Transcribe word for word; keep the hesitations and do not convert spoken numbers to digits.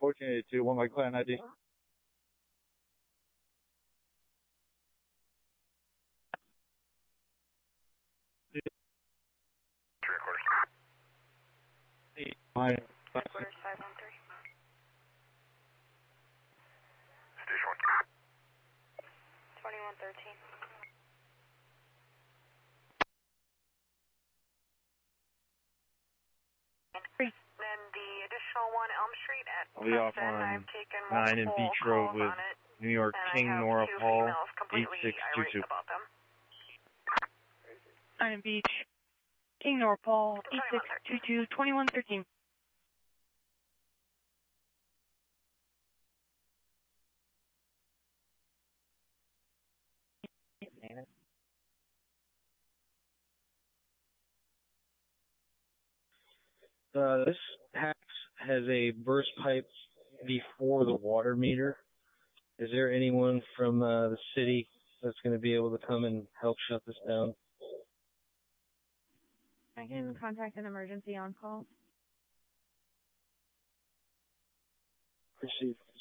fourteen eighty-two, one by client I D. Mine. Headquarters five one three. Station one. twenty-one thirteen. Then the additional one Elm Street at I'll be off Preston. on I've taken nine and multiple Beach Road calls with on it, New York and King I have Nora two Paul females completely eight six two irate two. about them. nine and Beach. King Nora Paul eight six two two, twenty-one thirteen. Uh, this house has a burst pipe before the water meter. Is there anyone from uh, the city that's going to be able to come and help shut this down? I can contact an emergency on call. Proceed.